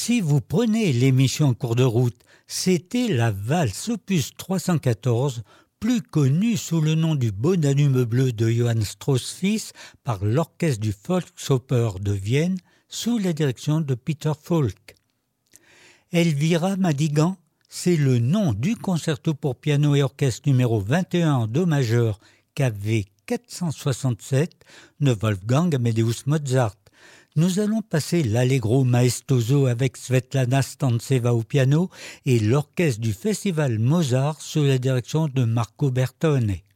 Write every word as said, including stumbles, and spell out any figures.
Si vous prenez l'émission en cours de route, c'était la valse opus trois cent quatorze, plus connue sous le nom du Beau Danube bleu de Johann Strauss fils par l'orchestre du Volksoper de Vienne sous la direction de Peter Falk. Elvira Madigan, c'est le nom du concerto pour piano et orchestre numéro vingt et un en do majeur K V quatre cent soixante-sept de Wolfgang Amadeus Mozart. Nous allons passer l'Allegro maestoso avec Svetlana Stantseva au piano et l'orchestre du Festival Mozart sous la direction de Marco Bertone.